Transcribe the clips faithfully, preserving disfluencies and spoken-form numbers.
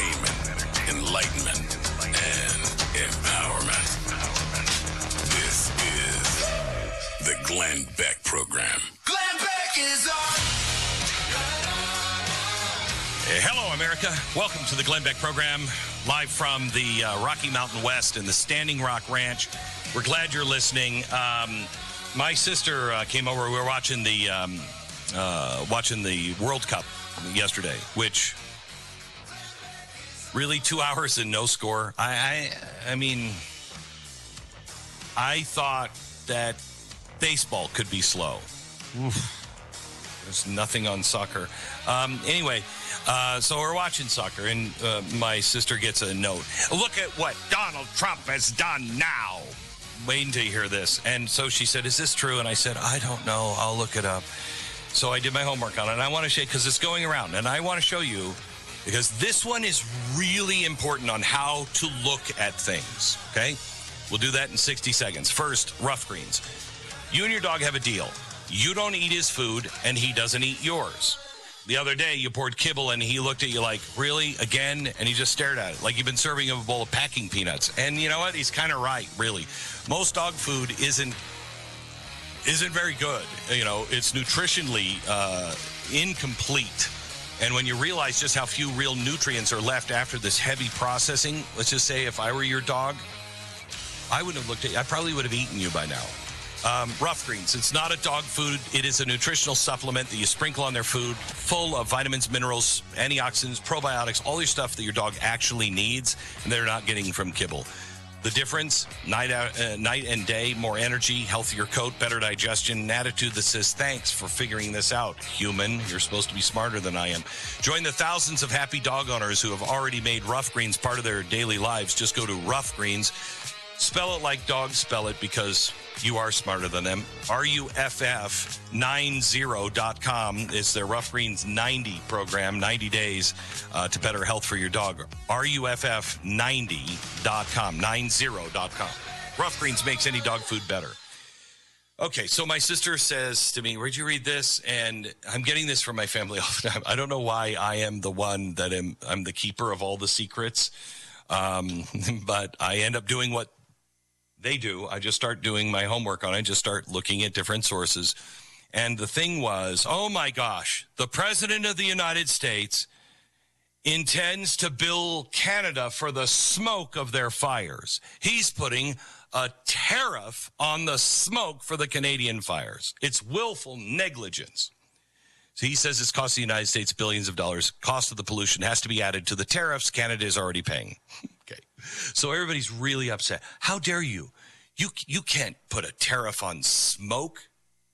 entertainment, enlightenment, and empowerment. This is the Glenn Beck Program. Glenn Beck is on. Hey, hello, America. Welcome to the Glenn Beck Program, live from the uh, Rocky Mountain West and the Standing Rock Ranch. We're glad you're listening. Um, my sister uh, came over. We were watching the um, uh, watching the World Cup yesterday, which really two hours and no score. I, I, I mean, I thought that baseball could be slow. Oof. There's nothing on soccer. Um, anyway, uh, so we're watching soccer, and uh, my sister gets a note. Look at what Donald Trump has done now. Wait until you hear this. And so she said, is this true? And I said, I don't know. I'll look it up. So I did my homework on it, and I want to show you, because it's going around, and I want to show you, because this one is really important on how to look at things, okay? We'll do that in sixty seconds. First, Rough Greens. You and your dog have a deal. You don't eat his food, and he doesn't eat yours. The other day, you poured kibble, and he looked at you like, really, again? And he just stared at it, like you've been serving him a bowl of packing peanuts. And you know what? He's kind of right, really. Most dog food isn't isn't very good. You know, it's nutritionally uh, incomplete. And when you realize just how few real nutrients are left after this heavy processing, let's just say if I were your dog, I wouldn't have looked at you. I probably would have eaten you by now. Um, Rough Greens, it's not a dog food. It is a nutritional supplement that you sprinkle on their food, full of vitamins, minerals, antioxidants, probiotics, all your stuff that your dog actually needs, and they're not getting from kibble. The difference, night out, uh, night and day, more energy, healthier coat, better digestion, an attitude that says, thanks for figuring this out, human. You're supposed to be smarter than I am. Join the thousands of happy dog owners who have already made Rough Greens part of their daily lives. Just go to Rough Greens. Spell it like dogs spell it, because you are smarter than them. R U F F ninety dot com is their Rough Greens ninety program, ninety days uh, to better health for your dog. R U F F ninety dot com, ninety dot com. Rough Greens makes any dog food better. Okay, so my sister says to me, where'd you read this? And I'm getting this from my family all the time. I don't know why I am the one that am, I'm the keeper of all the secrets, um, but I end up doing what they do. I just start doing my homework on it. I just start looking at different sources. And the thing was, oh my gosh, the president of the United States intends to bill Canada for the smoke of their fires. He's putting a tariff on the smoke for the Canadian fires. It's willful negligence. So he says it's cost the United States billions of dollars. Cost of the pollution has to be added to the tariffs Canada is already paying. Okay. So everybody's really upset. How dare you? You you can't put a tariff on smoke.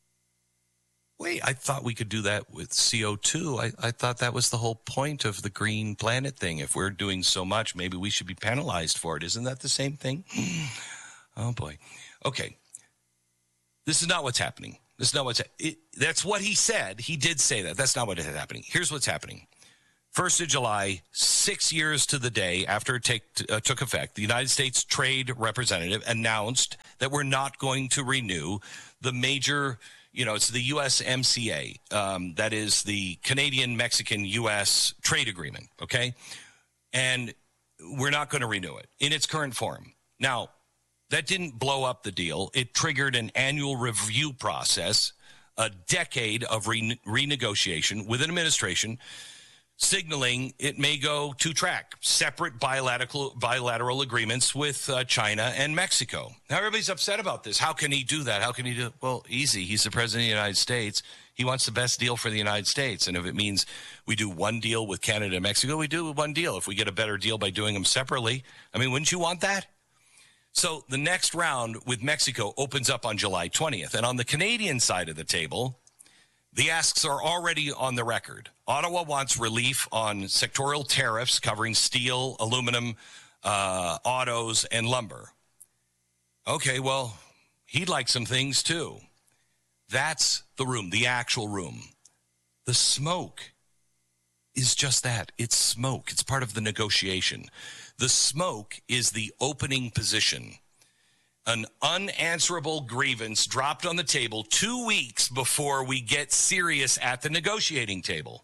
Wait, I thought we could do that with C O two. I, I thought that was the whole point of the Green Planet thing. If we're doing so much, maybe we should be penalized for it. Isn't that the same thing? Oh, boy. Okay. This is not what's happening. This is not what's it, That's what he said. He did say that. That's not what is happening. Here's what's happening. first of July, six years to the day after it take, uh, took effect, the United States Trade Representative announced that we're not going to renew the major, you know, it's the U S M C A. Um, that is the Canadian-Mexican-U S trade agreement, okay? And we're not going to renew it in its current form. Now, that didn't blow up the deal. It triggered an annual review process, a decade of re- renegotiation with an administration signaling it may go two-track, separate bilateral bilateral agreements with uh, China and Mexico. Now, everybody's upset about this. How can he do that? How can he do it? Well, easy. He's the president of the United States. He wants the best deal for the United States. And if it means we do one deal with Canada and Mexico, we do one deal. If we get a better deal by doing them separately, I mean, wouldn't you want that? So the next round with Mexico opens up on July twentieth. And on the Canadian side of the table, the asks are already on the record. Ottawa wants relief on sectorial tariffs covering steel, aluminum, uh, autos, and lumber. Okay, well, he'd like some things too. That's the room, the actual room. The smoke is just that. It's smoke. It's part of the negotiation. The smoke is the opening position. An unanswerable grievance dropped on the table two weeks before we get serious at the negotiating table.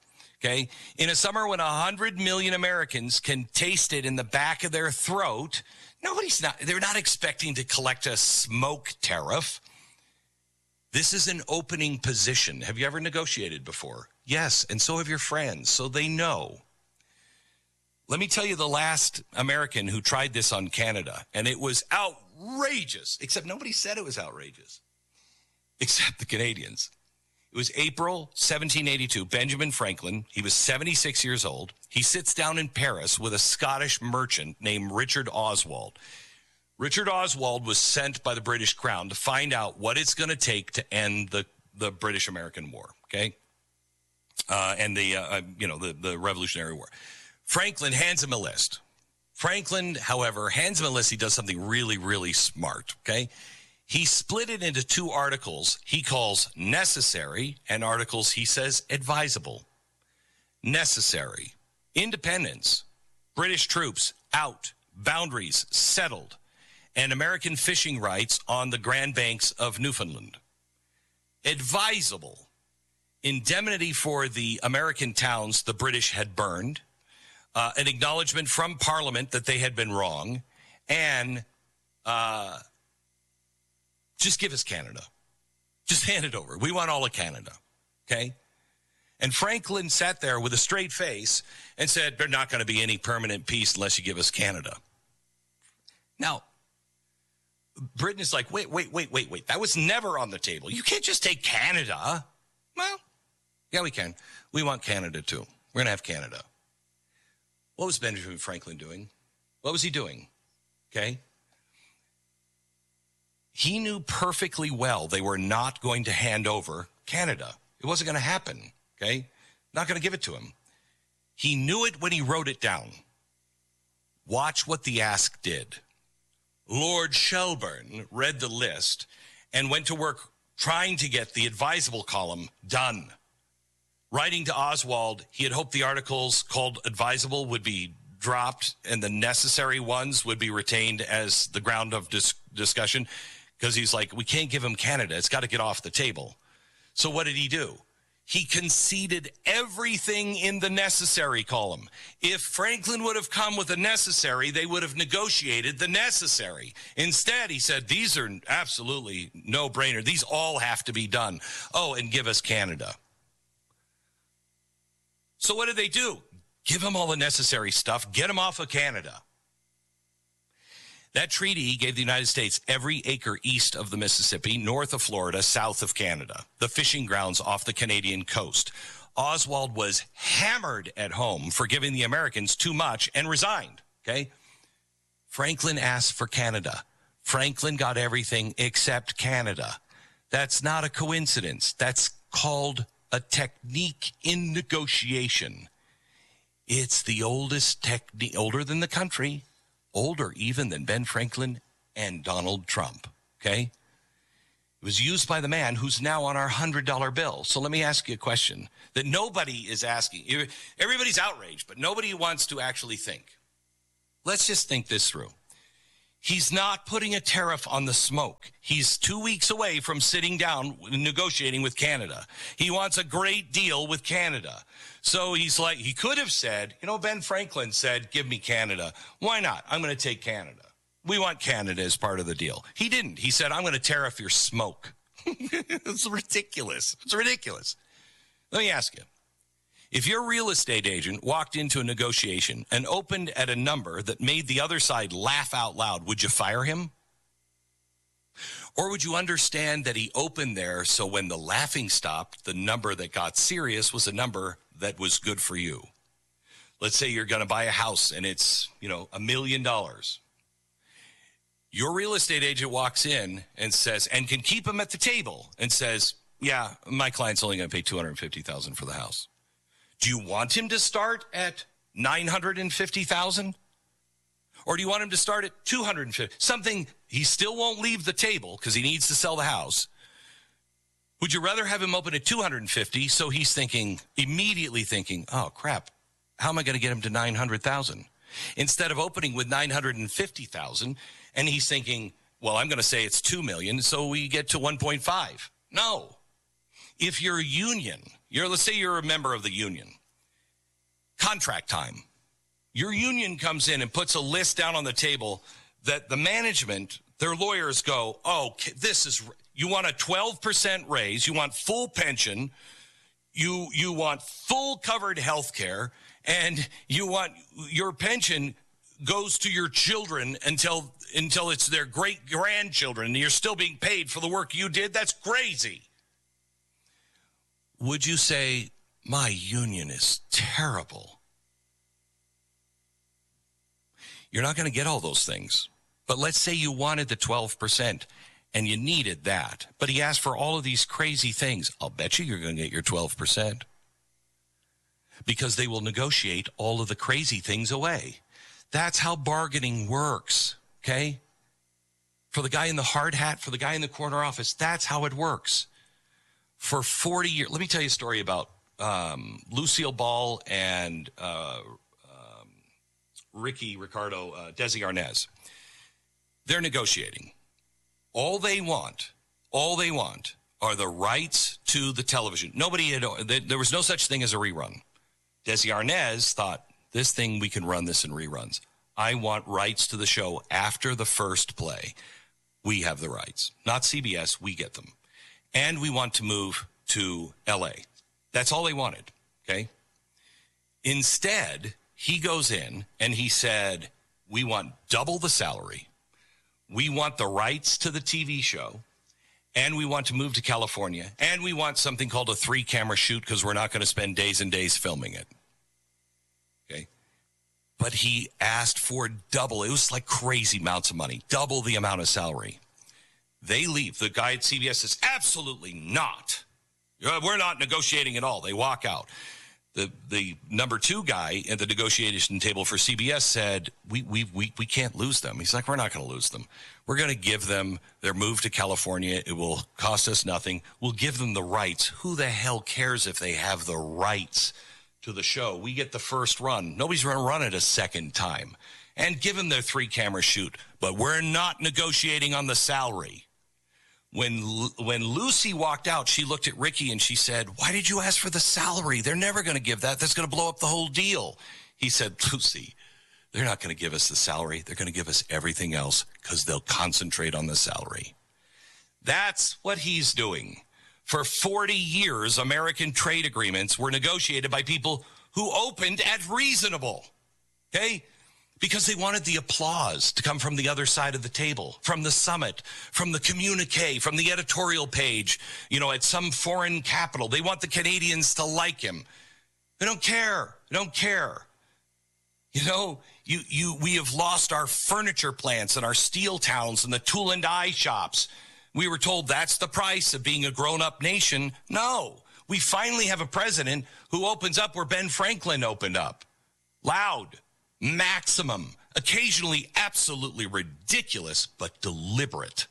okay? In a summer when one hundred million Americans can taste it in the back of their throat, nobody's not, they're not expecting to collect a smoke tariff. This is an opening position. Have you ever negotiated before? Yes, and so have your friends, so they know. Let me tell you the last American who tried this on Canada, and it was outrageous, except nobody said it was outrageous, except the Canadians. It was April seventeen eighty-two. Benjamin Franklin, he was seventy-six years old. He sits down in Paris with a Scottish merchant named Richard Oswald. Richard Oswald was sent by the British Crown to find out what it's going to take to end the, the British-American War, okay? Uh, and the, uh, you know, the, the Revolutionary War. Franklin hands him a list. Franklin, however, hands him a list. He does something really, really smart, okay? He split it into two articles he calls necessary and articles he says advisable. Necessary. Independence. British troops out. Boundaries settled. And American fishing rights on the Grand Banks of Newfoundland. Advisable. Indemnity for the American towns the British had burned. Uh, an acknowledgement from Parliament that they had been wrong. And uh, just give us Canada. Just hand it over. We want all of Canada. Okay? And Franklin sat there with a straight face and said, there's not going to be any permanent peace unless you give us Canada. Now, Britain is like, wait, wait, wait, wait, wait. That was never on the table. You can't just take Canada. Well, yeah, we can. We want Canada, too. We're going to have Canada. What was Benjamin Franklin doing? What was he doing? Okay. He knew perfectly well they were not going to hand over Canada. It wasn't going to happen. Okay. Not going to give it to him. He knew it when he wrote it down. Watch what the ask did. Lord Shelburne read the list and went to work trying to get the advisable column done. Writing to Oswald, he had hoped the articles called advisable would be dropped and the necessary ones would be retained as the ground of dis- discussion because he's like, we can't give him Canada. It's got to get off the table. So what did he do? He conceded everything in the necessary column. If Franklin would have come with the necessary, they would have negotiated the necessary. Instead, he said, these are absolutely no-brainer. These all have to be done. Oh, and give us Canada. So what did they do? Give them all the necessary stuff. Get them off of Canada. That treaty gave the United States every acre east of the Mississippi, north of Florida, south of Canada, the fishing grounds off the Canadian coast. Oswald was hammered at home for giving the Americans too much and resigned, okay? Franklin asked for Canada. Franklin got everything except Canada. That's not a coincidence. That's called a technique in negotiation. It's the oldest technique, older than the country, older even than Ben Franklin and Donald Trump, okay? It was used by the man who's now on our one hundred dollar bill. So let me ask you a question that nobody is asking. Everybody's outraged, but nobody wants to actually think. Let's just think this through. He's not putting a tariff on the smoke. He's two weeks away from sitting down negotiating with Canada. He wants a great deal with Canada. So he's like, he could have said, you know, Ben Franklin said, give me Canada. Why not? I'm going to take Canada. We want Canada as part of the deal. He didn't. He said, I'm going to tariff your smoke. It's ridiculous. It's ridiculous. Let me ask you. If your real estate agent walked into a negotiation and opened at a number that made the other side laugh out loud, would you fire him? Or would you understand that he opened there so when the laughing stopped, the number that got serious was a number that was good for you? Let's say you're going to buy a house and it's, you know, a million dollars. Your real estate agent walks in and says, and can keep him at the table and says, yeah, my client's only going to pay two hundred fifty thousand dollars for the house. Do you want him to start at nine hundred fifty thousand dollars? Or do you want him to start at two hundred fifty thousand dollars? Something he still won't leave the table because he needs to sell the house. Would you rather have him open at two hundred fifty thousand dollars so he's thinking, immediately thinking, oh, crap, how am I going to get him to nine hundred thousand dollars? Instead of opening with nine hundred fifty thousand dollars and he's thinking, well, I'm going to say it's two million dollars so we get to one point five. No. If you're a union, you're, let's say you're a member of the union, contract time. Your union comes in and puts a list down on the table that the management, their lawyers go, oh, this is, you want a twelve percent raise, you want full pension, you you want full covered health care, and you want your pension goes to your children until until it's their great grandchildren, and you're still being paid for the work you did. That's crazy. Would you say, my union is terrible? You're not going to get all those things. But let's say you wanted the twelve percent and you needed that. But he asked for all of these crazy things. I'll bet you you're going to get your twelve percent. Because they will negotiate all of the crazy things away. That's how bargaining works, okay? For the guy in the hard hat, for the guy in the corner office, that's how it works. For forty years, let me tell you a story about um, Lucille Ball and uh, um, Ricky Ricardo, uh, Desi Arnaz. They're negotiating. All they want, all they want are the rights to the television. Nobody had, there was no such thing as a rerun. Desi Arnaz thought, this thing, we can run this in reruns. I want rights to the show after the first play. We have the rights. Not C B S, we get them. And we want to move to L A. That's all they wanted, okay? Instead, he goes in and he said, we want double the salary. We want the rights to the T V show, and we want to move to California, and we want something called a three-camera shoot because we're not going to spend days and days filming it. Okay? But he asked for double. It was like crazy amounts of money, double the amount of salary. They leave. The guy at C B S says, absolutely not. We're not negotiating at all. They walk out. The the number two guy at the negotiation table for C B S said, we we we we can't lose them. He's like, we're not going to lose them. We're going to give them their move to California. It will cost us nothing. We'll give them the rights. Who the hell cares if they have the rights to the show? We get the first run. Nobody's going to run it a second time. And give them their three-camera shoot. But we're not negotiating on the salary. When when Lucy walked out, she looked at Ricky and she said, why did you ask for the salary? They're never going to give that. That's going to blow up the whole deal. He said, Lucy, they're not going to give us the salary. They're going to give us everything else because they'll concentrate on the salary. That's what he's doing. For forty years, American trade agreements were negotiated by people who opened at reasonable, okay? Because they wanted the applause to come from the other side of the table, from the summit, from the communique, from the editorial page, you know, at some foreign capital. They want the Canadians to like him. They don't care. They don't care. You know, you, you, we have lost our furniture plants and our steel towns and the tool and die shops. We were told that's the price of being a grown-up nation. No, we finally have a president who opens up where Ben Franklin opened up. Loud. Maximum, occasionally absolutely ridiculous, but deliberate.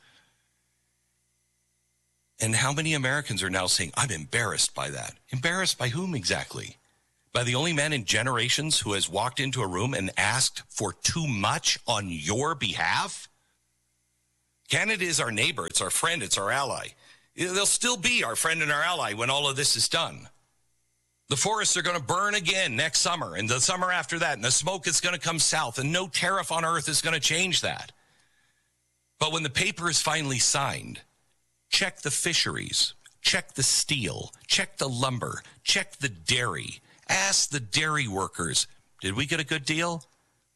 And how many Americans are now saying, I'm embarrassed by that? Embarrassed by whom exactly? By the only man in generations who has walked into a room and asked for too much on your behalf? Canada is our neighbor, it's our friend, it's our ally. They'll still be our friend and our ally when all of this is done. The forests are going to burn again next summer and the summer after that, and the smoke is going to come south, and no tariff on earth is going to change that. But when the paper is finally signed, check the fisheries, check the steel, check the lumber, check the dairy. Ask the dairy workers, did we get a good deal?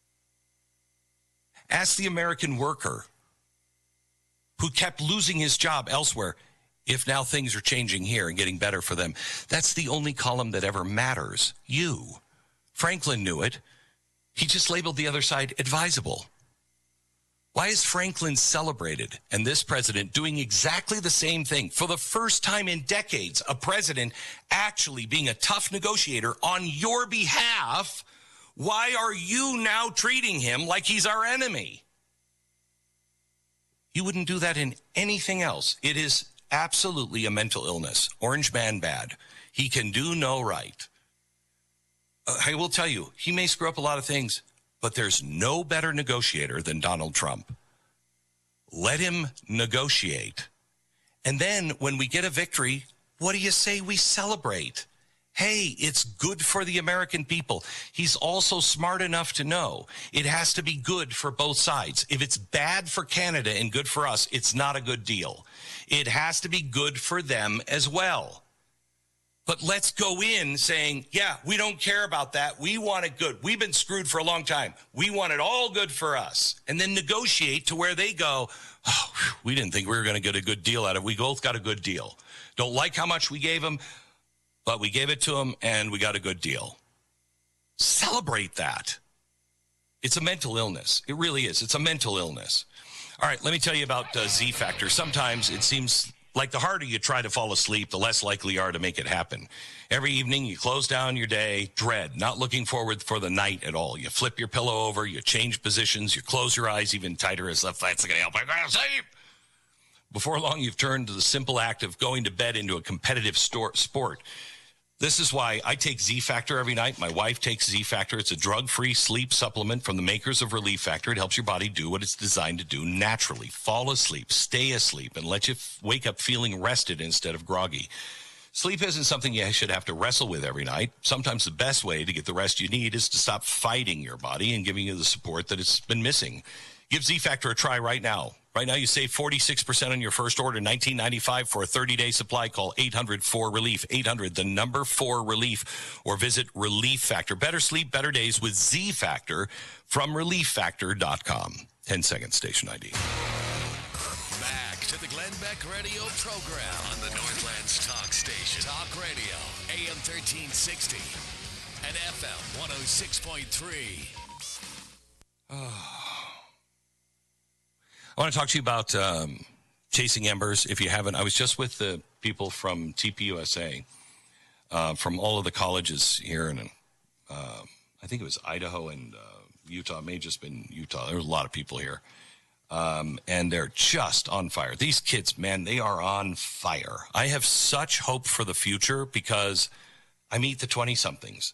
Ask the American worker who kept losing his job elsewhere, if now things are changing here and getting better for them. That's the only column that ever matters. You. Franklin knew it. He just labeled the other side advisable. Why is Franklin celebrated and this president doing exactly the same thing? For the first time in decades, a president actually being a tough negotiator on your behalf. Why are you now treating him like he's our enemy? You wouldn't do that in anything else. It is absolutely a mental illness. Orange man bad. He can do no right. Uh, I will tell you, he may screw up a lot of things, but there's no better negotiator than Donald Trump. Let him negotiate. And then when we get a victory, what do you say we celebrate? hey, it's good for the American people. He's also smart enough to know it has to be good for both sides. If it's bad for Canada and good for us, it's not a good deal. It has to be good for them as well. But let's go in saying, yeah, we don't care about that. We want it good. We've been screwed for a long time. We want it all good for us. And then negotiate to where they go, oh, we didn't think we were going to get a good deal out of it. We both got a good deal. Don't like how much we gave them, but we gave it to them and we got a good deal. Celebrate that. It's a mental illness. It really is. It's a mental illness. All right, let me tell you about uh, Z Factor. Sometimes it seems like the harder you try to fall asleep, the less likely you are to make it happen. Every evening you close down your day, dread, not looking forward for the night at all. You flip your pillow over, you change positions, you close your eyes even tighter as if that's going to help you go to sleep. Before long, you've turned to the simple act of going to bed into a competitive store, sport. This is why I take Z Factor every night. My wife takes Z Factor. It's a drug-free sleep supplement from the makers of Relief Factor. It helps your body do what it's designed to do naturally. Fall asleep, stay asleep, and let you f- wake up feeling rested instead of groggy. Sleep isn't something you should have to wrestle with every night. Sometimes the best way to get the rest you need is to stop fighting your body and giving you the support that it's been missing. Give Z Factor a try right now. Right now, you save forty-six percent on your first order, nineteen ninety-five for a thirty-day supply. Call eight hundred four relief, eight hundred, the number four relief, or visit Relief Factor. Better sleep, better days with Z Factor from relief factor dot com. ten seconds, station I D. Back to the Glenn Beck Radio program on the Northland's Talk Station. Talk Radio, A M thirteen sixty and F M one oh six point three. I want to talk to you about um, Chasing Embers. If you haven't, I was just with the people from T P U S A, uh, from all of the colleges here in, uh, I think it was Idaho and uh, Utah. It may have just been Utah. There were a lot of people here, um, and they're just on fire. These kids, man, they are on fire. I have such hope for the future because I meet the twenty-somethings,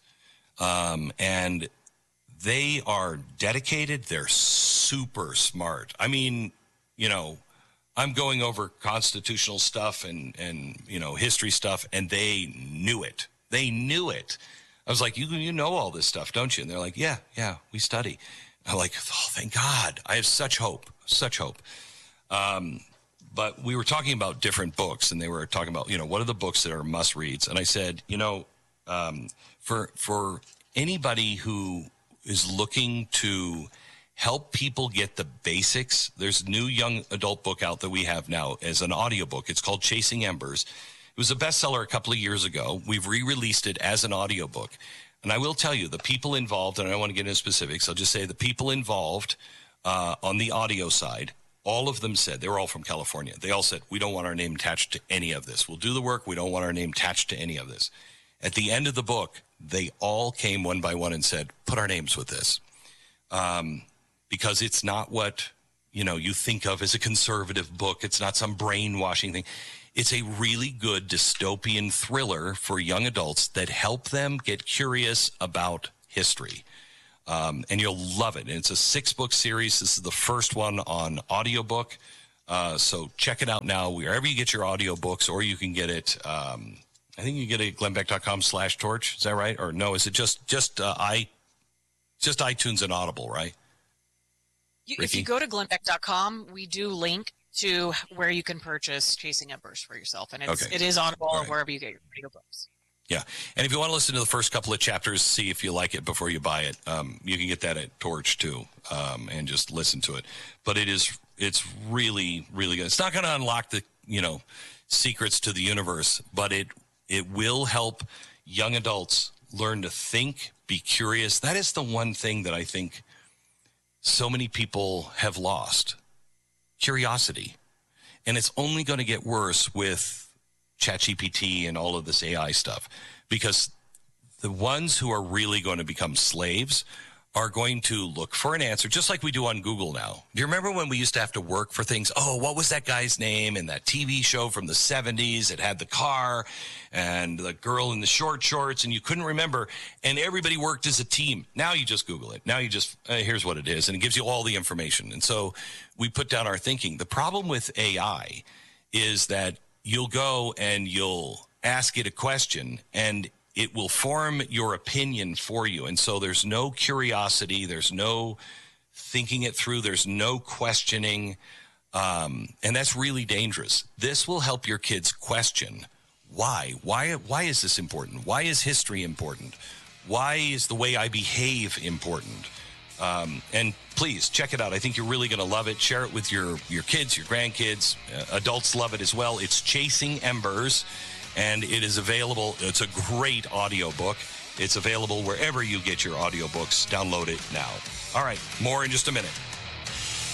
um, and they are dedicated. They're super smart. I mean, you know, I'm going over constitutional stuff and, and, you know, history stuff, and they knew it. They knew it. I was like, you you know all this stuff, don't you? And they're like, yeah, yeah, we study. I'm like, oh, thank God. I have such hope, such hope. Um, but we were talking about different books, and they were talking about, you know, what are the books that are must-reads? And I said, you know, um, for for anybody who is looking to help people get the basics, there's a new young adult book out that we have now as an audiobook. It's called Chasing Embers. It was a bestseller a couple of years ago. We've re-released it as an audiobook. And I will tell you, the people involved, and I don't want to get into specifics, I'll just say the people involved uh, on the audio side, all of them said, they were all from California. They all said, we don't want our name attached to any of this. We'll do the work. We don't want our name attached to any of this. At the end of the book, they all came one by one and said, put our names with this. Um, because it's not what, you know, you think of as a conservative book. It's not some brainwashing thing. It's a really good dystopian thriller for young adults that help them get curious about history. Um, and you'll love it. And it's a six-book series. This is the first one on audiobook. Uh, so check it out now wherever you get your audiobooks, or you can get it. Um, I think you can get it at glennbeck.com slash torch. Is that right? Or no, is it just just uh, I, just iTunes and Audible, right? You, if you go to glennbeck dot com, we do link to where you can purchase Chasing Embers for yourself. And it's, okay. it is Audible right. wherever you get your video books. Yeah. And if you want to listen to the first couple of chapters, see if you like it before you buy it, um, you can get that at Torch too, um, and just listen to it. But it is, it's really, really good. It's not going to unlock the, you know, secrets to the universe, but it, it will help young adults learn to think, be curious. That is the one thing that I think so many people have lost. Curiosity. And it's only going to get worse with ChatGPT and all of this A I stuff, because the ones who are really going to become slaves are going to look for an answer, just like we do on Google now. Do you remember when we used to have to work for things? Oh, what was that guy's name in that T V show from the seventies? It had the car and the girl in the short shorts, and you couldn't remember, and everybody worked as a team. Now you just Google it. Now you just, uh, here's what it is, and it gives you all the information. And so we put down our thinking. The problem with A I is that you'll go and you'll ask it a question, and it will form your opinion for you. And so there's no curiosity. There's no thinking it through. There's no questioning. Um, and that's really dangerous. This will help your kids question why. Why, why is this important? Why is history important? Why is the way I behave important? Um, and please check it out. I think you're really going to love it. Share it with your, your kids, your grandkids. Uh, adults love it as well. It's Chasing Embers, and it is available. It's a great audiobook. It's available wherever you get your audiobooks. Download it now. All right, more in just a minute.